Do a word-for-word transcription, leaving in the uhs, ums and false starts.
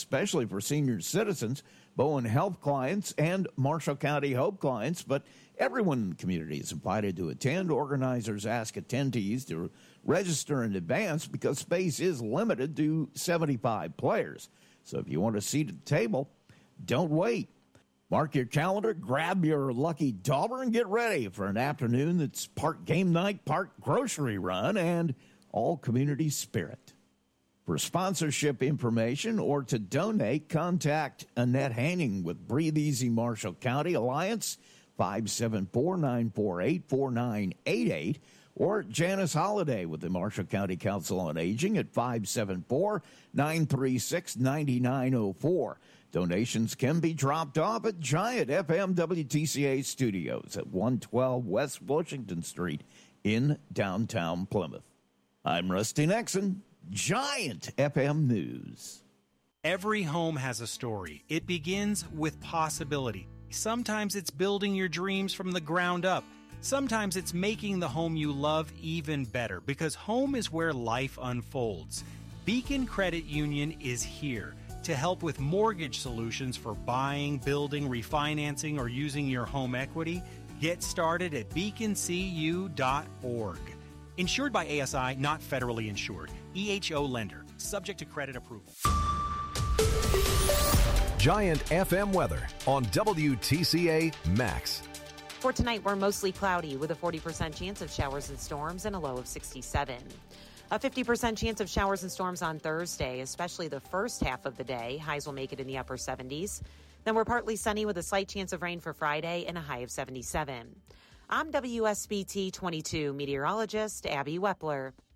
especially for senior citizens, Bowen Health clients, and Marshall County Hope clients. But everyone in the community is invited to attend. Organizers ask attendees to register in advance because space is limited to seventy-five players. So if you want a seat at the table, don't wait. Mark your calendar, grab your lucky dollar, and get ready for an afternoon that's part game night, part grocery run, and all community spirit. For sponsorship information or to donate, contact Annette Hanning with Breathe Easy Marshall County Alliance, five seven four, nine four eight, four nine eight eight, or Janice Holliday with the Marshall County Council on Aging at five seven four, nine three six, nine nine zero four. Donations can be dropped off at Giant F M W T C A Studios at one twelve West Washington Street in downtown Plymouth. I'm Rusty Nexon, Giant F M News. Every home has a story. It begins with possibility. Sometimes it's building your dreams from the ground up. Sometimes it's making the home you love even better, because home is where life unfolds. Beacon Credit Union is here to help with mortgage solutions for buying, building, refinancing, or using your home equity. Get started at beacon c u dot org. Insured by A S I, not federally insured. E H O lender. Subject to credit approval. Giant F M weather on W T C A Max. For tonight, we're mostly cloudy with a forty percent chance of showers and storms and a low of sixty-seven. A fifty percent chance of showers and storms on Thursday, especially the first half of the day. Highs will make it in the upper seventies. Then we're partly sunny with a slight chance of rain for Friday and a high of seventy-seven. I'm W S B T twenty-two meteorologist Abby Wepler.